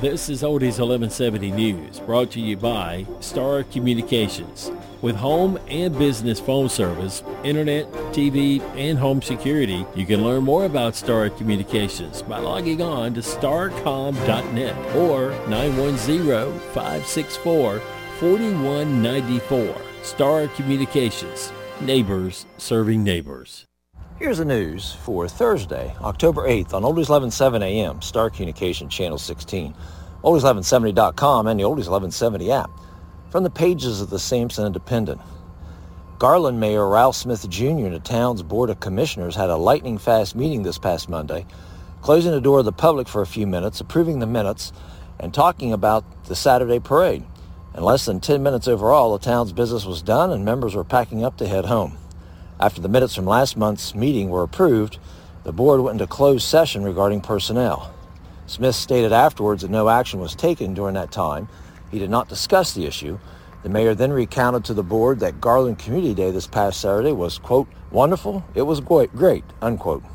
This is Oldies 1170 News, brought to you by Star Communications. With home and business phone service, internet, TV, and home security, you can learn more about Star Communications by logging on to starcom.net or 910-564-4194. Star Communications, neighbors serving neighbors. Here's the news for Thursday, October 8th on Oldies 1170 AM, Star Communication Channel 16, Oldies1170.com, and the Oldies 1170 app. From the pages of the Sampson Independent. Garland Mayor Ralph Smith Jr. and the town's Board of Commissioners had a lightning-fast meeting this past Monday, closing the door to the public for a few minutes, approving the minutes, and talking about the Saturday parade. In less than 10 minutes overall, the town's business was done and members were packing up to head home. After the minutes from last month's meeting were approved, the board went into closed session regarding personnel. Smith stated afterwards that no action was taken during that time. He did not discuss the issue. The mayor then recounted to the board that Garland Community Day this past Saturday was, quote, wonderful, it was great, unquote.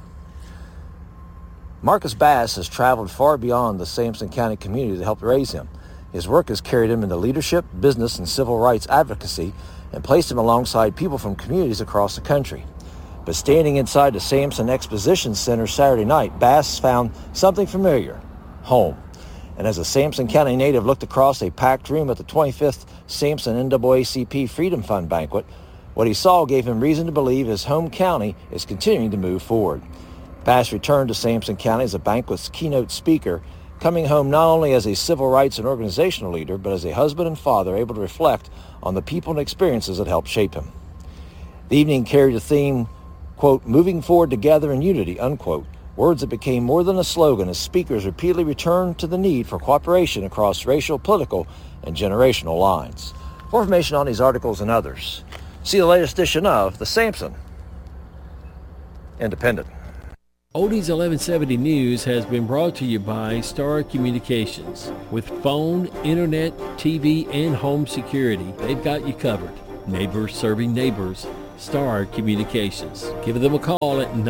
Marcus Bass has traveled far beyond the Sampson County community to help raise him. His work has carried him into leadership, business, and civil rights advocacy and placed him alongside people from communities across the country. But standing inside the Sampson Exposition Center Saturday night, Bass found something familiar, home. And as a Sampson County native looked across a packed room at the 25th Sampson NAACP Freedom Fund banquet, what he saw gave him reason to believe his home county is continuing to move forward. Bass returned to Sampson County as a banquet's keynote speaker, coming home not only as a civil rights and organizational leader, but as a husband and father able to reflect on the people and experiences that helped shape him. The evening carried a theme, quote, moving forward together in unity, unquote, words that became more than a slogan as speakers repeatedly returned to the need for cooperation across racial, political, and generational lines. For information on these articles and others, see the latest edition of the Sampson Independent. Oldies 1170 News has been brought to you by Star Communications. With phone, internet, TV, and home security, they've got you covered. Neighbors serving neighbors. Star Communications. Give them a call at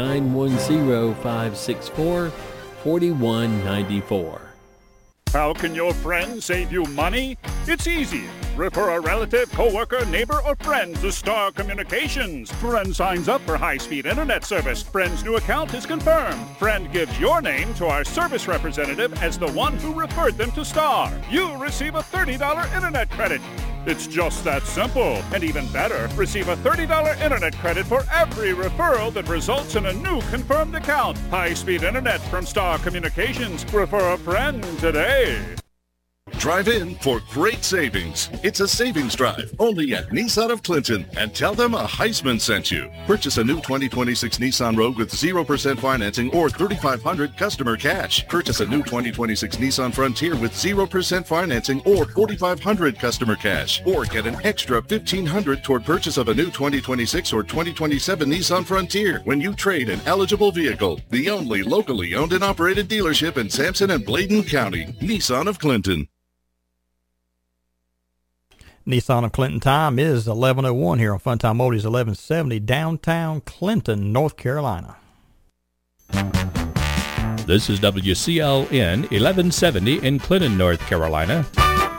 910-564-4194. How can your friend save you money? It's easy. Refer a relative, coworker, neighbor, or friend to Star Communications. Friend signs up for high-speed internet service. Friend's new account is confirmed. Friend gives your name to our service representative as the one who referred them to Star. You receive a $30 internet credit. It's just that simple. And even better, receive a $30 internet credit for every referral that results in a new confirmed account. High-speed internet from Star Communications. Refer a friend today. Drive in for great savings. It's a savings drive only at Nissan of Clinton, and tell them a Heisman sent you. Purchase a new 2026 Nissan Rogue with 0% financing or $3,500 customer cash. Purchase a new 2026 Nissan Frontier with 0% financing or $4,500 customer cash. Or get an extra $1,500 toward purchase of a new 2026 or 2027 Nissan Frontier when you trade an eligible vehicle. The only locally owned and operated dealership in Sampson and Bladen County. Nissan of Clinton. Nissan of Clinton time is 11:01 here on Funtime Oldies 1170, downtown Clinton, North Carolina. This is WCLN 1170 in Clinton, North Carolina.